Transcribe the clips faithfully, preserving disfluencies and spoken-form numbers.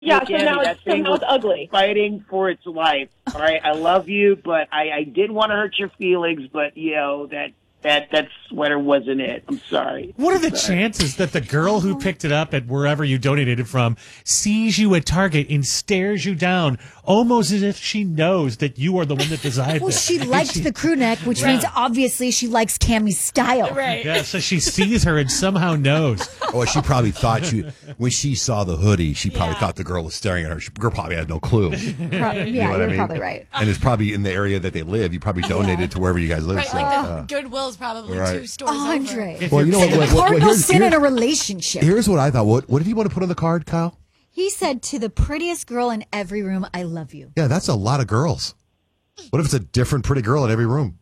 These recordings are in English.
Yeah, Hey, so Candy, now it's, that so thing now it's was ugly. Fighting for its life. All right, I love you, but I, I didn't want to hurt your feelings. But you know that that that sweater wasn't it. I'm sorry. What are I'm the sorry. chances that the girl who picked it up at wherever you donated it from sees you at Target and stares you down, almost as if she knows that you are the one that designed Well, it? she And liked she- the crew neck, which Yeah. means obviously she likes Cammy's style. Right. Yeah, so she sees her and somehow knows. Or she probably thought she, when she saw the hoodie, she probably Yeah. thought the girl was staring at her. She, girl probably had no clue. Pro- You yeah, know you're what I mean? probably right. And it's probably in the area that they live. You probably donated to wherever you guys live. Right, so, like the uh, Goodwill's probably Right. two stores over. Andre. If well, you're you know what? kidding- what, what, what Cardinal here's, sin in here's, a relationship. here's what I thought. What, what did he want to put on the card, Kyle? He said to the prettiest girl in every room, I love you. Yeah, that's a lot of girls. What if it's a different pretty girl in every room?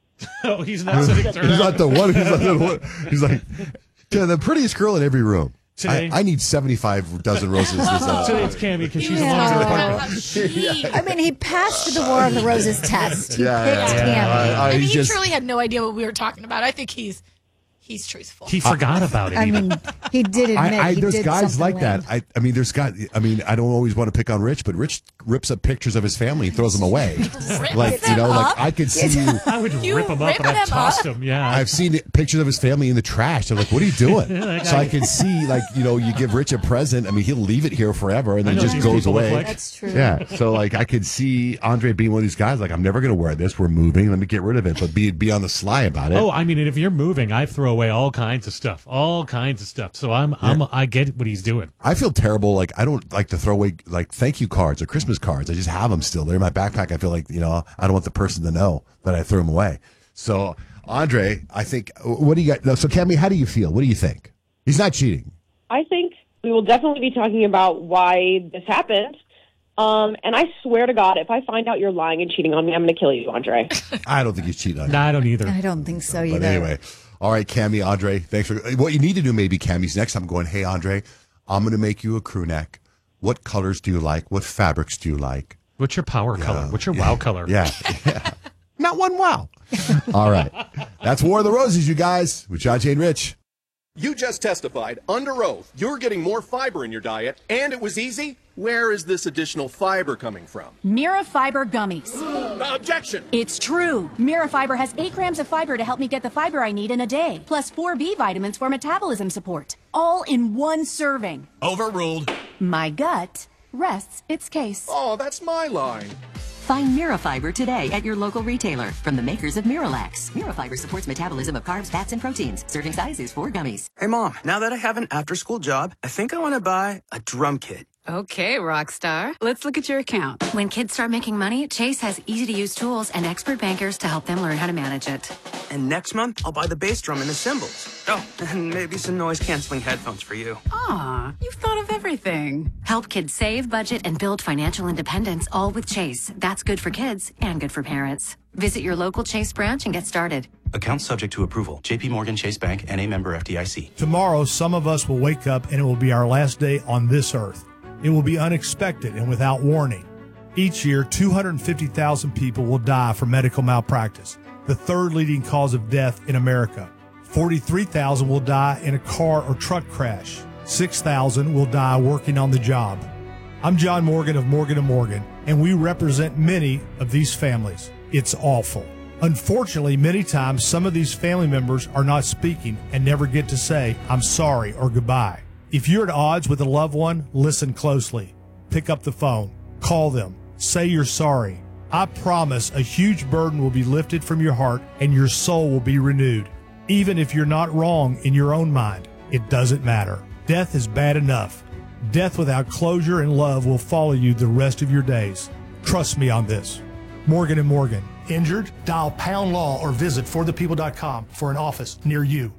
Oh, he's not sitting He's there. not the one. He's, not the one. He's like, yeah, the prettiest girl in every room. Today- I, I need seventy-five dozen roses. This, uh, Today it's Cammy because she's Yeah. along to the Oh, apartment. how cheap. I mean, he passed the War of the Roses test. He Yeah, picked yeah, yeah. Cammy. I- I- And he's he just- truly had no idea what we were talking about. I think he's he's truthful. He forgot about it. I even. mean, he did admit I, I, he there's did guys something like lame. that. I, I mean, there's guys. I mean, I don't always want to pick on Rich, but Rich rips up pictures of his family and throws them away. Like you know, like I could see. I would You rip him up rip and I'd them toss up? him. Yeah. I've seen pictures of his family in the trash. They're like, "What are you doing?" that So guy- I can see, like, you know, you give Rich a present. I mean, he'll leave it here forever and I then know just these goes people look away. like- That's true. Yeah. So like, I could see Andre being one of these guys. Like, I'm never going to wear this. We're moving. Let me get rid of it. But be be on the sly about it. Oh, I mean, and if you're moving, I throw away all kinds of stuff, all kinds of stuff. So I'm, I'm, I get what he's doing. I feel terrible. Like, I don't like to throw away like thank you cards or Christmas cards. I just have them still. They're in my backpack. I feel like, you know, I don't want the person to know that I threw them away. So, Andre, I think, what do you got? So, Cammy, how do you feel? What do you think? He's not cheating. I think we will definitely be talking about why this happened. Um, and I swear to God, if I find out you're lying and cheating on me, I'm going to kill you, Andre. I don't think he's cheating on you. No, I don't either. I don't think so But either. anyway, all right, Cammy, Andre, thanks for what you need to do. Maybe Cammy's next time going, hey, Andre, I'm going to make you a crew neck. What colors do you like? What fabrics do you like? What's your power color? What's your wow color? Yeah. yeah. Not one wow. All right. That's War of the Roses, you guys, with John Jane Rich. You just testified under oath you're getting more fiber in your diet, and it was easy. Where is this additional fiber coming from? Mirafiber gummies. Objection! It's true. Mirafiber has eight grams of fiber to help me get the fiber I need in a day, plus four B vitamins for metabolism support, all in one serving. Overruled. My gut rests its case. Oh, that's my line. Find Mirafiber today at your local retailer from the makers of Miralax. Mirafiber supports metabolism of carbs, fats, and proteins. Serving size is four gummies. Hey, Mom, now that I have an after-school job, I think I want to buy a drum kit. Okay, Rockstar. Let's look at your account. When kids start making money, Chase has easy-to-use tools and expert bankers to help them learn how to manage it. And next month, I'll buy the bass drum and the cymbals. Oh, and maybe some noise-canceling headphones for you. Aw, you've thought of everything. Help kids save, budget, and build financial independence, all with Chase. That's good for kids and good for parents. Visit your local Chase branch and get started. Account subject to approval. J P Morgan Chase Bank and a member F D I C. Tomorrow, some of us will wake up and it will be our last day on this earth. It will be unexpected and without warning. Each year, two hundred fifty thousand people will die from medical malpractice, the third leading cause of death in America. forty-three thousand will die in a car or truck crash. six thousand will die working on the job. I'm John Morgan of Morgan and Morgan, and we represent many of these families. It's awful. Unfortunately, many times some of these family members are not speaking and never get to say, I'm sorry or goodbye. If you're at odds with a loved one, listen closely. Pick up the phone. Call them. Say you're sorry. I promise a huge burden will be lifted from your heart and your soul will be renewed. Even if you're not wrong in your own mind, it doesn't matter. Death is bad enough. Death without closure and love will follow you the rest of your days. Trust me on this. Morgan and Morgan. Injured? Dial pound law or visit for the people dot com for an office near you.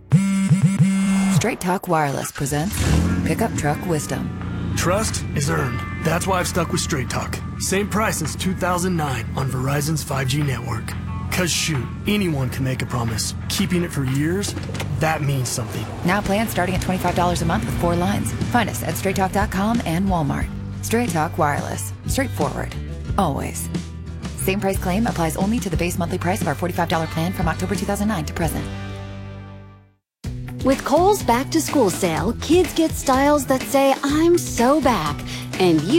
Straight Talk Wireless presents Pickup Truck Wisdom. Trust is earned. That's why I've stuck with Straight Talk. Same price since two thousand nine on Verizon's five G network. Cause shoot, anyone can make a promise. Keeping it for years, that means something. Now plans starting at twenty-five dollars a month with four lines. Find us at straight talk dot com and Walmart. Straight Talk Wireless. Straightforward. Always. Same price claim applies only to the base monthly price of our forty-five dollars plan from October two thousand nine to present. With Kohl's back to school sale, kids get styles that say, I'm so back. And you